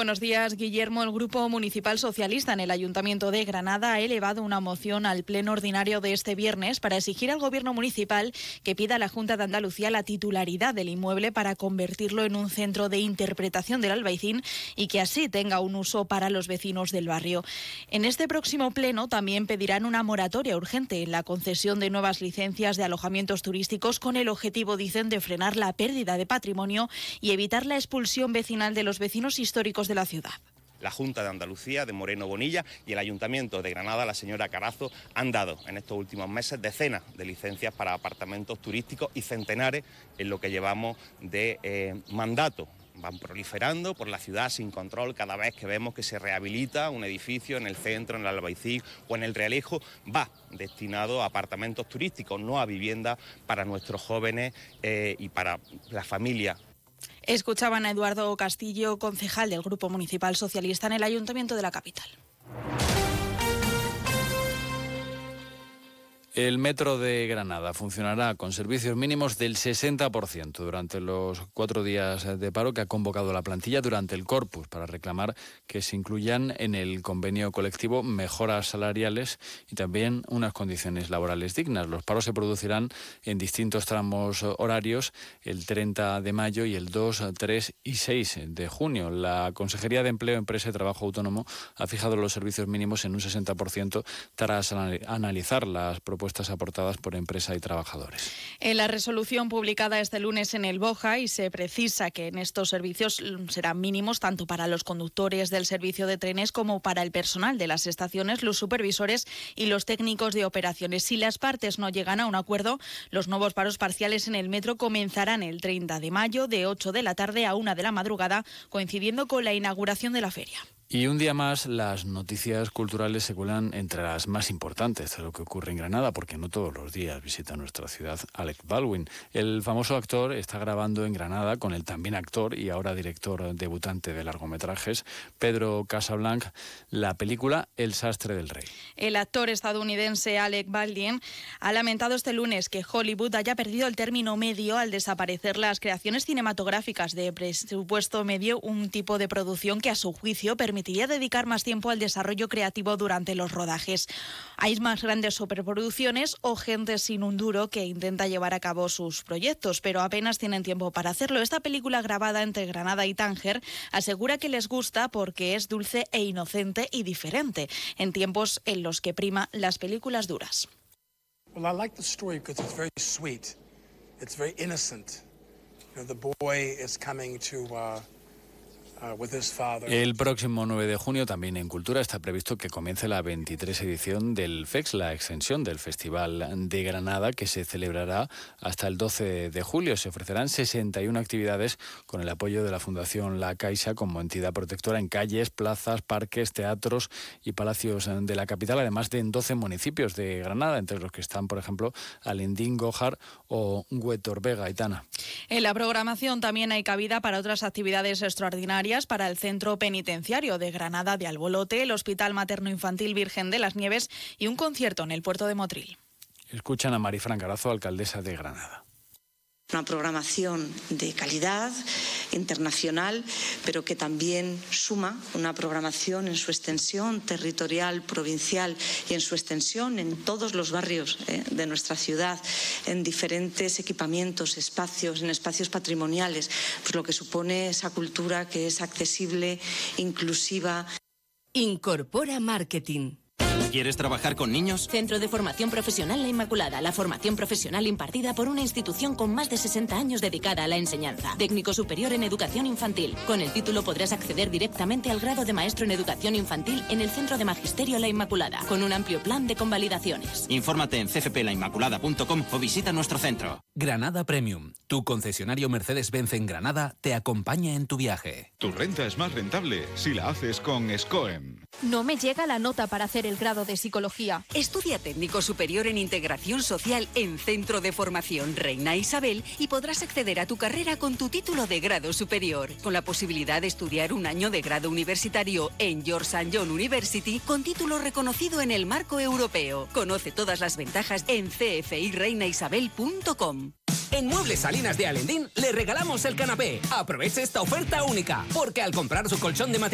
buenos días, Guillermo. El Grupo Municipal Socialista en el Ayuntamiento de Granada ha elevado una moción al pleno ordinario de este viernes para exigir al Gobierno municipal que pida a la Junta de Andalucía la titularidad del inmueble para convertirlo en un centro de interpretación del Albaicín y que así tenga un uso para los vecinos del barrio. En este próximo pleno también pedirán una moratoria urgente en la concesión de nuevas licencias de alojamientos turísticos con el objetivo, dicen, de frenar la pérdida de patrimonio y evitar la expulsión vecinal de los vecinos históricos de la ciudad. La Junta de Andalucía, de Moreno Bonilla, y el Ayuntamiento de Granada, la señora Carazo, han dado en estos últimos meses decenas de licencias para apartamentos turísticos y centenares en lo que llevamos de mandato. Van proliferando por la ciudad sin control cada vez que vemos que se rehabilita un edificio en el centro, en el Albaicín o en el Realejo. Va destinado a apartamentos turísticos, no a vivienda para nuestros jóvenes y para la familia. Escuchaban a Eduardo Castillo, concejal del Grupo Municipal Socialista en el Ayuntamiento de la capital. El metro de Granada funcionará con servicios mínimos del 60% durante los 4 días de paro que ha convocado la plantilla durante el Corpus para reclamar que se incluyan en el convenio colectivo mejoras salariales y también unas condiciones laborales dignas. Los paros se producirán en distintos tramos horarios el 30 de mayo y el 2, 3 y 6 de junio. La Consejería de Empleo, Empresa y Trabajo Autónomo ha fijado los servicios mínimos en un 60% tras analizar las propuestas aportadas por empresa y trabajadores. En la resolución publicada este lunes en el BOJA y se precisa que en estos servicios serán mínimos tanto para los conductores del servicio de trenes como para el personal de las estaciones, los supervisores y los técnicos de operaciones. Si las partes no llegan a un acuerdo, los nuevos paros parciales en el metro comenzarán el 30 de mayo de 8 de la tarde a 1 de la madrugada, coincidiendo con la inauguración de la feria. Y un día más, las noticias culturales se cuelan entre las más importantes de lo que ocurre en Granada, porque no todos los días visita nuestra ciudad Alec Baldwin. El famoso actor está grabando en Granada con el también actor y ahora director debutante de largometrajes, Pedro Casablanc, la película El sastre del rey. El actor estadounidense Alec Baldwin ha lamentado este lunes que Hollywood haya perdido el término medio al desaparecer las creaciones cinematográficas de presupuesto medio, un tipo de producción que a su juicio permitiría dedicar más tiempo al desarrollo creativo durante los rodajes. Hay más grandes superproducciones o gente sin un duro que intenta llevar a cabo sus proyectos, pero apenas tienen tiempo para hacerlo. Esta película, grabada entre Granada y Tánger, asegura que les gusta porque es dulce e inocente y diferente, en tiempos en los que prima las películas duras. Well, I like the story because it's very sweet. It's very innocent. You know, the boy is coming to El próximo 9 de junio, también en Cultura, está previsto que comience la 23 edición del FEX, la extensión del Festival de Granada, que se celebrará hasta el 12 de julio. Se ofrecerán 61 actividades con el apoyo de la Fundación La Caixa como entidad protectora en calles, plazas, parques, teatros y palacios de la capital, además de en 12 municipios de Granada, entre los que están, por ejemplo, Alendín, Gójar o Huetor-Vega, Aitana. En la programación también hay cabida para otras actividades extraordinarias para el Centro Penitenciario de Granada de Albolote, el Hospital Materno-Infantil Virgen de las Nieves y un concierto en el puerto de Motril. Escuchan a Marifran Carazo, alcaldesa de Granada. Una programación de calidad internacional, pero que también suma una programación en su extensión territorial, provincial y en su extensión en todos los barrios de nuestra ciudad, en diferentes equipamientos, espacios, en espacios patrimoniales, pues lo que supone esa cultura que es accesible, inclusiva. Incorpora Marketing. ¿Quieres trabajar con niños? Centro de Formación Profesional La Inmaculada. La formación profesional impartida por una institución con más de 60 años dedicada a la enseñanza. Técnico superior en educación infantil. Con el título podrás acceder directamente al grado de maestro en educación infantil en el Centro de Magisterio La Inmaculada, con un amplio plan de convalidaciones. Infórmate en cfplainmaculada.com o visita nuestro centro. Granada Premium, tu concesionario Mercedes-Benz en Granada, te acompaña en tu viaje. Tu renta es más rentable si la haces con SCOEM. No me llega la nota para hacer el grado de psicología. Estudia técnico superior en integración social en Centro de Formación Reina Isabel y podrás acceder a tu carrera con tu título de grado superior, con la posibilidad de estudiar un año de grado universitario en George St. John University con título reconocido en el marco europeo. Conoce todas las ventajas en cfireinaisabel.com. En Muebles Salinas de Alendín le regalamos el canapé. Aproveche esta oferta única, porque al comprar su colchón de matrimonio